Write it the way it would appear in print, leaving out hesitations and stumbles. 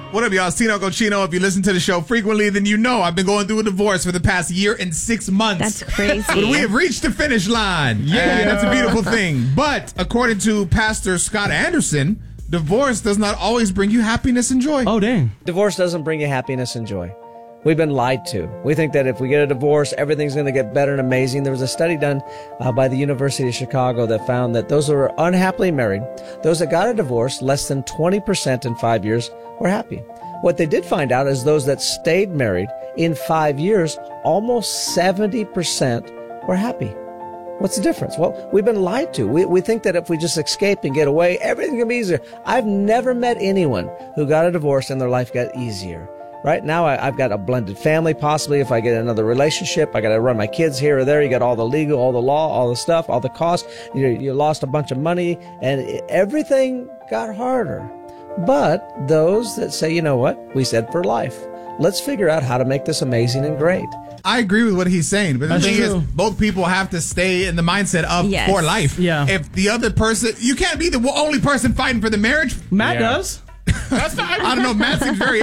What up, y'all? It's Tino Cochino. If you listen to the show frequently, then you know I've been going through a divorce for the past year and 6 months. That's crazy. But we have reached the finish line. Yeah, that's a beautiful thing. But according to Pastor Scott Anderson, divorce does not always bring you happiness and joy. Oh, dang. Divorce doesn't bring you happiness and joy. We've been lied to. We think that if we get a divorce, everything's going to get better and amazing. There was a study done by the University of Chicago that found that those who were unhappily married, those that got a divorce, less than 20% in 5 years were happy. What they did find out is those that stayed married in 5 years, almost 70% were happy. What's the difference? Well, we've been lied to. We think that if we just escape and get away, everything's going to be easier. I've never met anyone who got a divorce and their life got easier. Right now, I've got a blended family, possibly. If I get another relationship, I got to run my kids here or there. You got all the legal, all the law, all the stuff, all the costs. You lost a bunch of money, and everything got harder. But those that say, you know what, we said for life. Let's figure out how to make this amazing and great. I agree with what he's saying, but the That's thing true. is, both people have to stay in the mindset of for life. Yeah. If the other person, you can't be the only person fighting for the marriage. Matt does. I don't know. Matt seems very